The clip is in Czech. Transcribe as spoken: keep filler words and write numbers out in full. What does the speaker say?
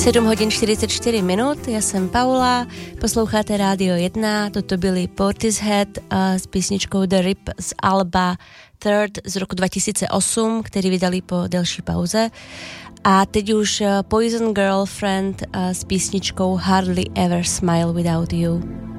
sedm hodin čtyřicet čtyři minut, já jsem Paula, posloucháte Rádio jedna, toto byli Portishead s písničkou The Rip z alba Third z roku dva tisíce osm, který vydali po delší pauze. A teď už Poison Girlfriend s písničkou Hardly Ever Smile Without You.